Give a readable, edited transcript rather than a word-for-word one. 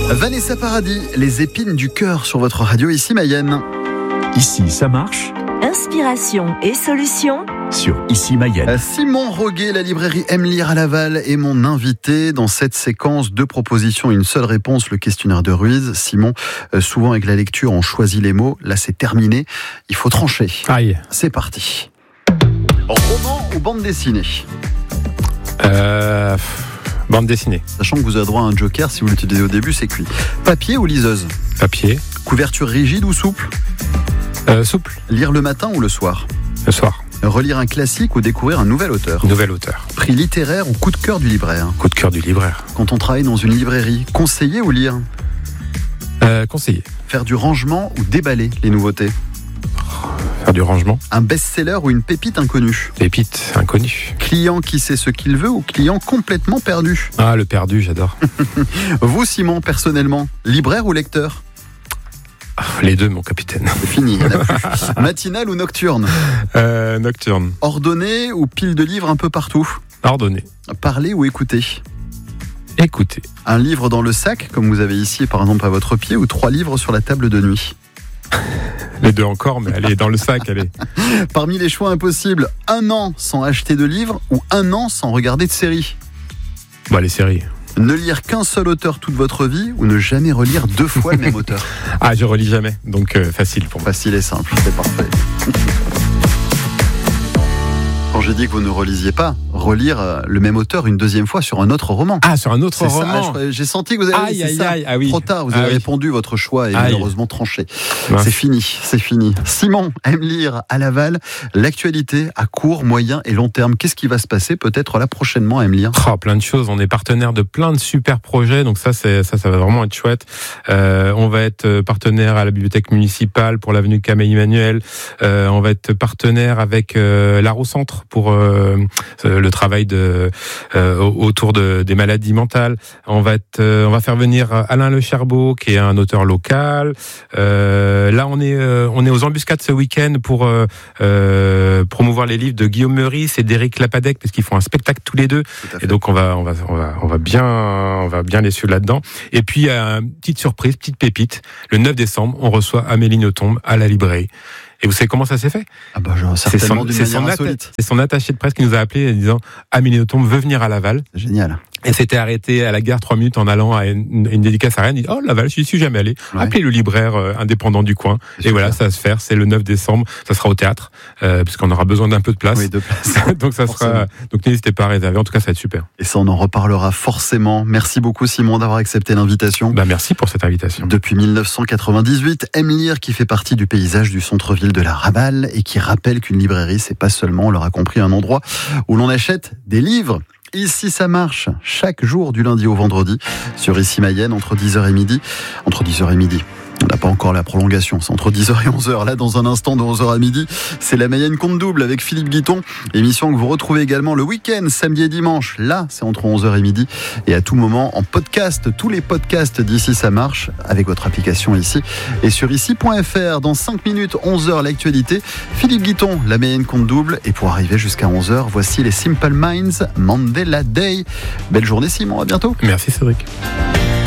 Vanessa Paradis, les épines du cœur sur votre radio, ici Mayenne. Ici, ça marche. Inspiration et solutions Sur Ici Mayenne. Simon Roguet, la librairie Aime lire à Laval, est mon invité dans cette séquence. 2 propositions, une seule réponse, le questionnaire de Ruiz. Simon, souvent avec la lecture, on choisit les mots. Là, c'est terminé. Il faut trancher. Aïe. C'est parti. Roman ou bande dessinée ? Bande dessinée. Sachant que vous avez droit à un joker, si vous l'utilisez au début, c'est cuit. Papier ou liseuse ? Papier. Couverture rigide ou souple ? Souple. Lire le matin ou le soir ? Le soir. Relire un classique ou découvrir un nouvel auteur ? Nouvel auteur. Prix littéraire ou coup de cœur du libraire ? Coup de cœur du libraire. Quand on travaille dans une librairie, conseiller ou lire ? Conseiller. Faire du rangement ou déballer les nouveautés ? Faire du rangement. Un best-seller ou une pépite inconnue ? Pépite inconnue. Client qui sait ce qu'il veut ou client complètement perdu ? Ah, le perdu, j'adore. Vous, Simon, personnellement, libraire ou lecteur ? Les deux, mon capitaine. C'est fini, il n'y en a plus. Matinale ou nocturne ? Nocturne. Ordonné ou pile de livres un peu partout ? Ordonné. Parler ou écouter ? Écoutez. Un livre dans le sac, comme vous avez ici par exemple à votre pied, ou 3 livres sur la table de nuit ? Les deux encore, mais allez, dans le sac, allez. Parmi les choix impossibles, 1 an sans acheter de livres ou 1 an sans regarder de séries ? Bon, les séries. Ne lire qu'un seul auteur toute votre vie ou ne jamais relire 2 fois le même auteur ? Ah, je relis jamais, donc facile pour moi. Facile et simple, c'est parfait. Quand j'ai dit que vous ne relisiez pas, relire le même auteur une 2e fois sur un autre roman. Ah, sur un autre C'est roman. ça, j'ai senti que vous avez Aïe, c'est aïe, ça. aïe, ah oui. Trop tard, vous avez répondu, votre choix est malheureusement tranché. Mince. C'est fini. Simon aime lire à Laval. L'actualité à court, moyen et long terme. Qu'est-ce qui va se passer peut-être là prochainement à aime lire ? Plein de choses. On est partenaire de plein de super projets, donc ça va vraiment être chouette. On va être partenaire à la bibliothèque municipale pour l'avenue Camille Emmanuel. On va être partenaire avec l'Arocentre pour le travail autour des maladies mentales. On va faire venir Alain Le Cherbeau, qui est un auteur local. Là, on est aux embuscades ce week-end pour promouvoir les livres de Guillaume Meurice et d'Éric Lapadec, parce qu'ils font un spectacle tous les deux. Et donc on va bien les suivre là-dedans. Et puis petite surprise, petite pépite. Le 9 décembre, on reçoit Amélie Nothomb à la librairie. Et vous savez comment ça s'est fait ? Ah bah certainement d'une manière insolite. C'est son attaché de presse qui nous a appelé en disant Amélie Nothomb veut venir à Laval. Génial. Elle s'était arrêtée à la gare 3 minutes en allant à une dédicace à Rennes. Elle dit Laval, je suis jamais allé. Ouais. Appelez le libraire indépendant du coin. Et voilà, ça va se faire. C'est le 9 décembre. Ça sera au théâtre puisqu'on aura besoin d'un peu de place. Oui, de place. Donc ça sera. Donc n'hésitez pas à réserver. En tout cas, ça va être super. Et ça, on en reparlera forcément. Merci beaucoup, Simon, d'avoir accepté l'invitation. Merci pour cette invitation. Depuis 1998, Aime lire qui fait partie du paysage du centre-ville de la Laval et qui rappelle qu'une librairie, c'est pas seulement, on l'aura compris, un endroit où l'on achète des livres. Ici, ça marche chaque jour du lundi au vendredi sur Ici Mayenne entre 10h et midi. Entre 10h et midi. On n'a pas encore la prolongation, c'est entre 10h et 11h. Là, dans un instant, de 11h à midi, c'est la Mayenne compte double avec Philippe Guiton. Émission que vous retrouvez également le week-end, samedi et dimanche. Là, c'est entre 11h et midi. Et à tout moment, en podcast, tous les podcasts d'Ici ça marche, avec votre application ici. Et sur ici.fr, dans 5 minutes, 11h, l'actualité. Philippe Guiton, la Mayenne compte double. Et pour arriver jusqu'à 11h, voici les Simple Minds, Mandela Day. Belle journée, Simon, à bientôt. Merci, Cédric.